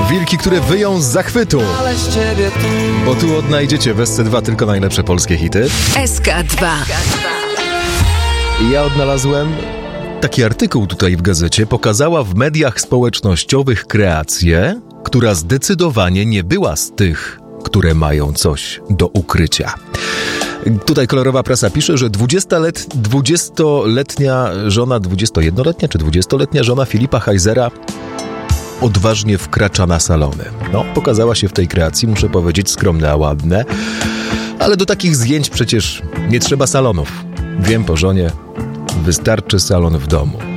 Wilki, które wyją z zachwytu. Bo tu odnajdziecie w SC2 tylko najlepsze polskie hity. SK2. Ja odnalazłem taki artykuł tutaj w gazecie. Pokazała w mediach społecznościowych kreację, która zdecydowanie nie była z tych, które mają coś do ukrycia. Tutaj kolorowa prasa pisze, że 21-letnia czy 20-letnia żona Filipa Heisera odważnie wkracza na salony. No, pokazała się w tej kreacji, muszę powiedzieć, skromne, a ładne. Ale do takich zdjęć przecież nie trzeba salonów. Wiem po żonie, wystarczy salon w domu.